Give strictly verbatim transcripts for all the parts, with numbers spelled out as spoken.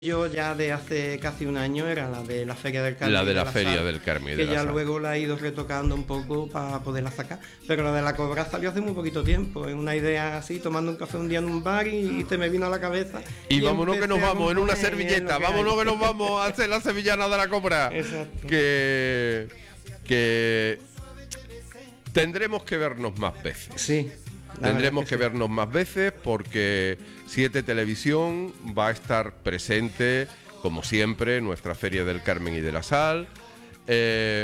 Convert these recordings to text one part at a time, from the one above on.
Yo ya de hace casi un año era la de la Feria del Carmen. La de la, la Feria Sal, del Carmen. Que de la ya Sal. luego la he ido retocando un poco para poderla sacar. Pero la de la Cobra salió hace muy poquito tiempo. Es una idea así, tomando un café un día en un bar y, y se me vino a la cabeza. Y, y vámonos que nos vamos en una servilleta. Que vámonos hay. que nos vamos a hacer la sevillana de la Cobra. Exacto. Que, que tendremos que vernos más veces. Sí. Tendremos que, que sí. vernos más veces porque Siete Televisión va a estar presente, como siempre, en nuestra Feria del Carmen y de la Sal. Eh,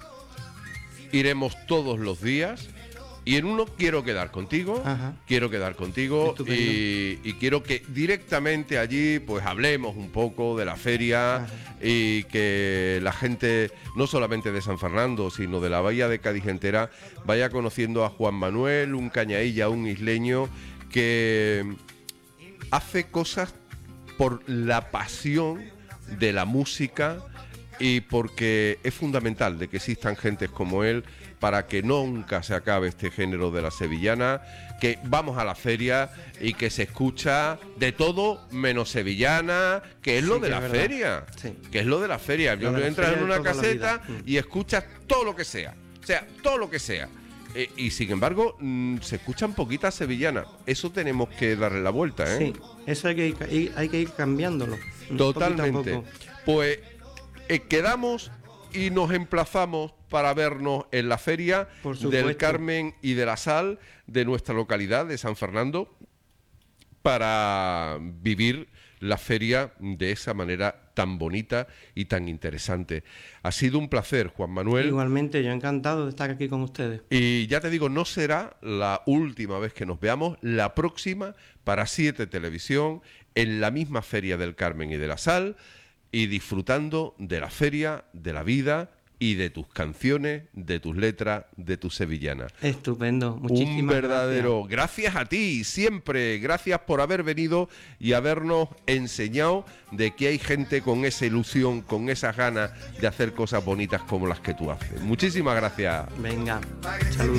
iremos todos los días. Y en uno quiero quedar contigo, Ajá. quiero quedar contigo y, y quiero que directamente allí pues hablemos un poco de la feria. Ajá. Y que la gente, no solamente de San Fernando, sino de la bahía de Cádiz entera, vaya conociendo a Juan Manuel, un cañailla, un isleño, que hace cosas por la pasión de la música y porque es fundamental de que existan gentes como él para que nunca se acabe este género de la sevillana, que vamos a la feria y que se escucha de todo menos sevillana, que es sí, lo de la es feria, sí. que es lo de la feria. Yo entras en una caseta y escuchas todo lo que sea, o sea, todo lo que sea. Eh, y sin embargo, mmm, se escuchan poquitas sevillanas. Eso tenemos que darle la vuelta, ¿eh? Sí, eso hay que ir, hay que ir cambiándolo. Totalmente. Poco a poco. Pues eh, quedamos y nos emplazamos para vernos en la Feria del Carmen y de la Sal de nuestra localidad de San Fernando para vivir la feria de esa manera tan bonita y tan interesante. Ha sido un placer, Juan Manuel. Igualmente, yo encantado de estar aquí con ustedes. Y ya te digo, no será la última vez que nos veamos, la próxima para Siete Televisión en la misma Feria del Carmen y de la Sal, y disfrutando de la feria, de la vida y de tus canciones, de tus letras, de tus sevillanas. Estupendo, muchísimas Un verdadero gracias. gracias a ti, siempre. Gracias por haber venido y habernos enseñado de que hay gente con esa ilusión, con esas ganas de hacer cosas bonitas como las que tú haces. Muchísimas gracias. Venga, saludos.